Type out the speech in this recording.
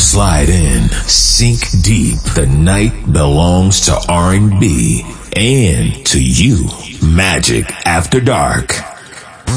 Slide in, sink deep. The night belongs to R&B and to you. Magic After Dark.